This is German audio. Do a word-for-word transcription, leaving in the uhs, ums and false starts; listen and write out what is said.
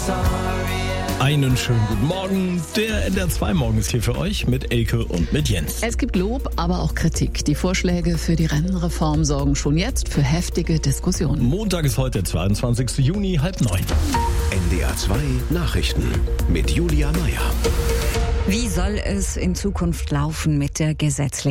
Einen schönen guten Morgen. Der N D R zwei Morgen ist hier für euch mit Elke und mit Jens. Es gibt Lob, aber auch Kritik. Die Vorschläge für die Rentenreform sorgen schon jetzt für heftige Diskussionen. Montag ist heute, zweiundzwanzigster Juni, halb neun. N D R zwei Nachrichten mit Julia Meyer. Wie soll es in Zukunft laufen mit der gesetzlichen